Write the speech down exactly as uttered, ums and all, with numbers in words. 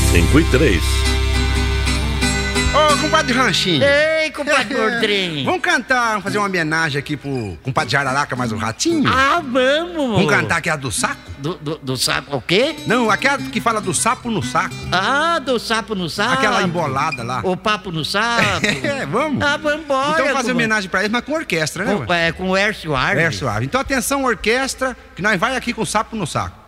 cinco e três. Ô, compadre Ranchinho. Ei, compadre Gordrinho. Vamos cantar, vamos fazer uma homenagem aqui pro compadre Jararaca mais o Ratinho? Ah, vamos. Vamos cantar aquela do saco? Do, do, do sapo, o quê? Não, aquela que fala do sapo no saco. Ah, do sapo no sapo. Aquela embolada lá. O papo no sapo. É, vamos. Ah, vamos embora. Então vamos fazer com... homenagem pra eles, mas com orquestra, né? Com, é, com o Air Suave. Air Suave. Então atenção, orquestra, que nós vai aqui com o sapo no saco.